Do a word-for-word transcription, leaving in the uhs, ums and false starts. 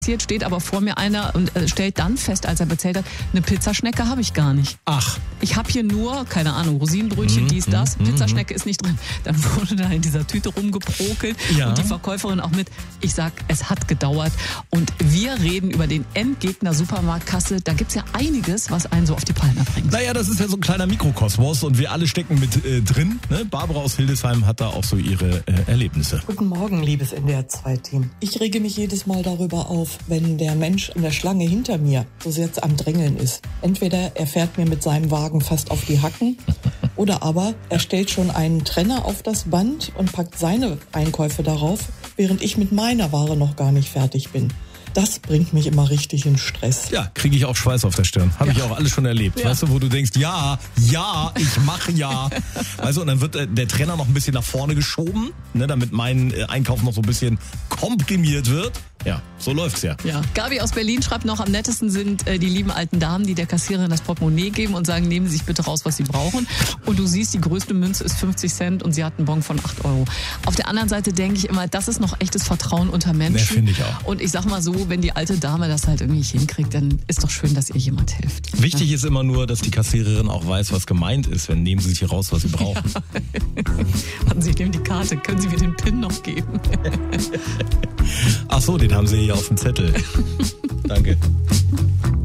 steht aber vor mir einer und äh, stellt dann fest, als er bezahlt hat, eine Pizzaschnecke habe ich gar nicht. Ach. Ich habe hier nur, keine Ahnung, Rosinenbrötchen, Mhm, dies, das. mhm, Pizzaschnecke ist nicht drin. Dann wurde da in dieser Tüte rumgeprokelt Ja. und die Verkäuferin auch mit. Ich sag, es hat gedauert. Und wir reden über den Endgegner Supermarktkasse. Da gibt's ja einiges, was einen so auf die Palme bringt. Naja, das ist ja so ein kleiner Mikrokosmos und wir alle stecken mit äh, drin. Ne? Barbara aus Hildesheim hat da auch so ihre äh, Erlebnisse. Guten Morgen, liebes N D R zwei Team. Ich rege mich jedes Mal darüber auf, wenn der Mensch in der Schlange hinter mir so sehr am Drängeln ist. Entweder er fährt mir mit seinem Wagen fast auf die Hacken oder aber er stellt schon einen Trenner auf das Band und packt seine Einkäufe darauf, während ich mit meiner Ware noch gar nicht fertig bin. Das bringt mich immer richtig in Stress. Ja, kriege ich auch Schweiß auf der Stirn. Habe Ja. ich auch alles schon erlebt. Ja. Weißt du, wo du denkst, ja, ja, ich mache ja. Weißt du, und dann wird äh, der Trenner noch ein bisschen nach vorne geschoben, ne, damit mein äh, Einkauf noch so ein bisschen komprimiert wird. Ja, so läuft's ja. Ja. Gabi aus Berlin schreibt noch, am nettesten sind äh, die lieben alten Damen, die der Kassiererin das Portemonnaie geben und sagen, nehmen Sie sich bitte raus, was Sie brauchen. Und du siehst, die größte Münze ist fünfzig Cent und sie hat einen Bon von acht Euro. Auf der anderen Seite denke ich immer, das ist noch echtes Vertrauen unter Menschen. Ne, finde ich auch. Und ich sag mal so, wenn die alte Dame das halt irgendwie nicht hinkriegt, dann ist doch schön, dass ihr jemand hilft. Wichtig ist immer nur, dass die Kassiererin auch weiß, was gemeint ist, wenn nehmen Sie sich hier raus, was Sie brauchen. Warten Sie, ich nehme die Karte. Können Sie mir den PIN noch geben? Ach so, den haben Sie hier auf dem Zettel. Danke.